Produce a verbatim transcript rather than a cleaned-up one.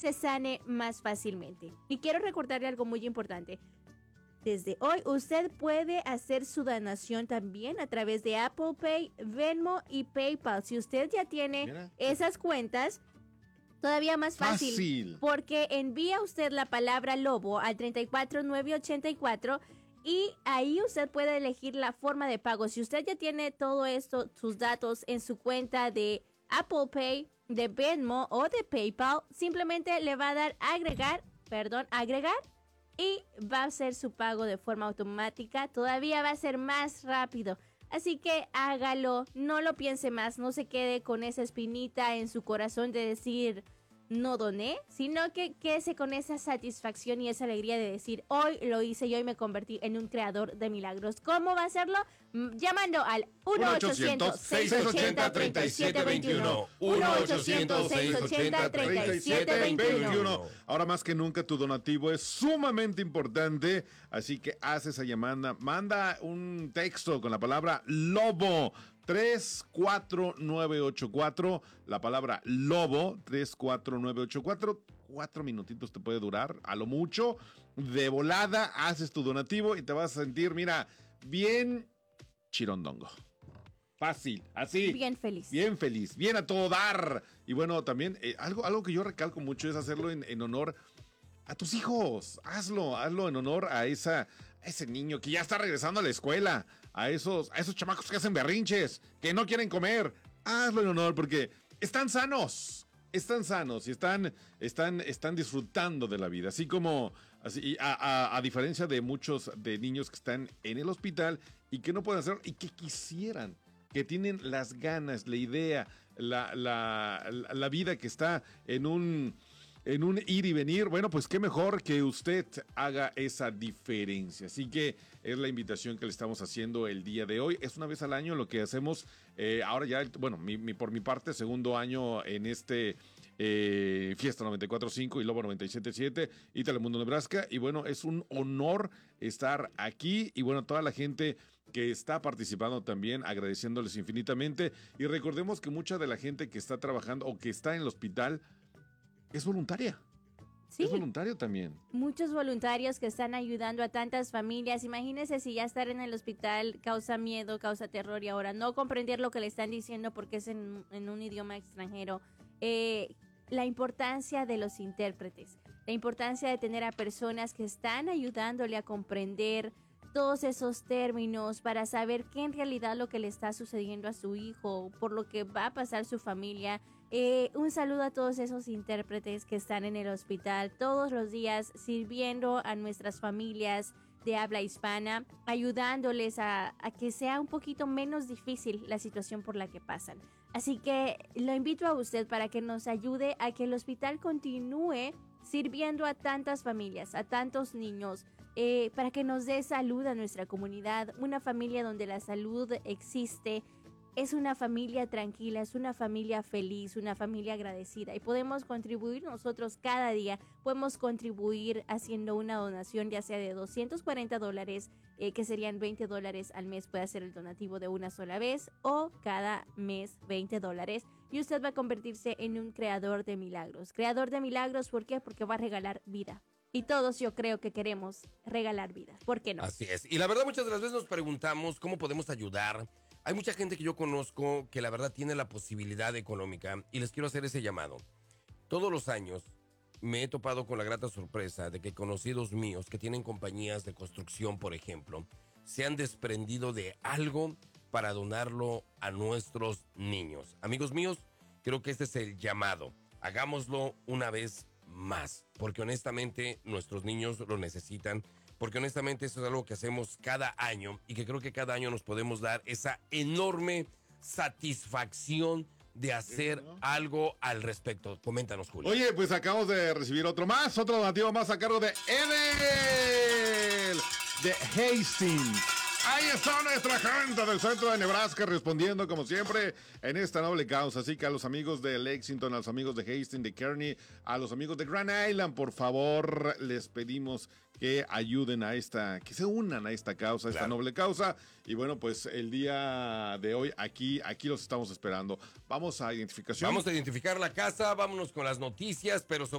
se sane más fácilmente. Y quiero recordarle algo muy importante. Desde hoy usted puede hacer su donación también a través de Apple Pay, Venmo y PayPal. Si usted ya tiene Mira. esas cuentas, todavía más fácil, fácil, porque envía usted la palabra lobo al treinta y cuatro nueve ochenta y cuatro y ahí usted puede elegir la forma de pago. Si usted ya tiene todo esto, sus datos en su cuenta de Apple Pay, de Venmo o de PayPal, simplemente le va a dar agregar, perdón, agregar y va a hacer su pago de forma automática. Todavía va a ser más rápido. Así que hágalo, no lo piense más, no se quede con esa espinita en su corazón de decir no doné, sino que quédese con esa satisfacción y esa alegría de decir hoy lo hice y hoy me convertí en un creador de milagros. ¿Cómo va a hacerlo? Llamando al uno ochocientos, seis ochenta, treinta y siete veintiuno. uno ochocientos, seis ochenta, treinta y siete veintiuno. Ahora más que nunca tu donativo es sumamente importante, así que haz esa llamada, manda un texto con la palabra lobo tres cuatro nueve ocho cuatro, la palabra lobo tres cuatro nueve ocho cuatro. Cuatro minutitos te puede durar, a lo mucho. De volada haces tu donativo y te vas a sentir, mira, bien chirondongo. Fácil, así. Bien feliz. Bien feliz, bien a todo dar. Y bueno, también eh, algo, algo que yo recalco mucho es hacerlo en, en honor a tus hijos. Hazlo, hazlo en honor a esa, a ese niño que ya está regresando a la escuela, a esos, a esos chamacos que hacen berrinches, que no quieren comer. Hazlo en honor porque están sanos. Están sanos y están, están, están disfrutando de la vida. Así como, así, a, a, a diferencia de muchos de niños que están en el hospital y que no pueden hacerlo y que quisieran, que tienen las ganas, la idea, la, la, la, la vida que está en un, en un ir y venir. Bueno, pues qué mejor que usted haga esa diferencia. Así que es la invitación que le estamos haciendo el día de hoy. Es una vez al año lo que hacemos. Eh, ahora ya, bueno, mi, mi, por mi parte, segundo año en este eh, Fiesta noventa y cuatro punto cinco y Lobo noventa y siete punto siete y Telemundo Nebraska. Y bueno, es un honor estar aquí. Y bueno, toda la gente que está participando también, agradeciéndoles infinitamente. Y recordemos que mucha de la gente que está trabajando o que está en el hospital es voluntaria. Sí. Es voluntario también. Muchos voluntarios que están ayudando a tantas familias. Imagínense si ya estar en el hospital causa miedo, causa terror y ahora no comprender lo que le están diciendo porque es en, en un idioma extranjero. Eh, la importancia de los intérpretes, la importancia de tener a personas que están ayudándole a comprender todos esos términos para saber qué en realidad lo que le está sucediendo a su hijo, por lo que va a pasar su familia. Eh, un saludo a todos esos intérpretes que están en el hospital todos los días sirviendo a nuestras familias de habla hispana, ayudándoles a, a que sea un poquito menos difícil la situación por la que pasan. Así que lo invito a usted para que nos ayude a que el hospital continúe sirviendo a tantas familias, a tantos niños, eh, para que nos dé salud a nuestra comunidad, una familia donde la salud existe. Es una familia tranquila, es una familia feliz, una familia agradecida y podemos contribuir nosotros cada día, podemos contribuir haciendo una donación ya sea de doscientos cuarenta dólares, eh, que serían veinte dólares al mes, puede hacer el donativo de una sola vez o cada mes veinte dólares y usted va a convertirse en un creador de milagros. Creador de milagros, ¿por qué? Porque va a regalar vida. Y todos yo creo que queremos regalar vidas, ¿por qué no? Así es, y la verdad muchas de las veces nos preguntamos cómo podemos ayudar. Hay mucha gente que yo conozco que la verdad tiene la posibilidad económica y les quiero hacer ese llamado. Todos los años me he topado con la grata sorpresa de que conocidos míos que tienen compañías de construcción, por ejemplo, se han desprendido de algo para donarlo a nuestros niños. Amigos míos, creo que este es el llamado. Hagámoslo una vez más, porque honestamente nuestros niños lo necesitan. Porque honestamente eso es algo que hacemos cada año y que creo que cada año nos podemos dar esa enorme satisfacción de hacer ¿no? algo al respecto. Coméntanos, Julio. Oye, pues acabamos de recibir otro más, otro donativo más a cargo de Edel de Hastings. Ahí está nuestra gente del centro de Nebraska respondiendo como siempre en esta noble causa. Así que a los amigos de Lexington, a los amigos de Hastings, de Kearney, a los amigos de Grand Island, por favor, les pedimos que ayuden a esta, que se unan a esta causa, a esta claro. noble causa. Y bueno, pues el día de hoy aquí, aquí los estamos esperando. Vamos a identificación. Vamos a identificar la casa, vámonos con las noticias, pero sobre